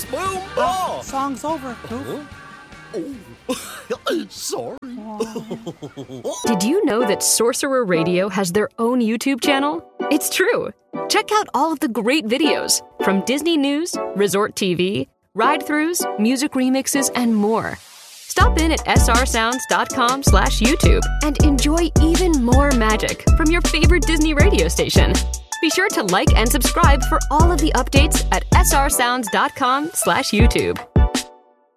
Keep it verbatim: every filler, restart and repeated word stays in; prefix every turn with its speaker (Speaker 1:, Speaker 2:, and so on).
Speaker 1: boom,
Speaker 2: Oh,
Speaker 1: blah.
Speaker 2: song's over, Goof.
Speaker 1: Oh, sorry.
Speaker 3: Did you know that Sorcerer Radio has their own YouTube channel? It's true. Check out all of the great videos from Disney News, Resort T V, ride-throughs, music remixes, and more. Stop in at srsounds.com slash YouTube and enjoy even more magic from your favorite Disney radio station. Be sure to like and subscribe for all of the updates at srsounds.com slash YouTube.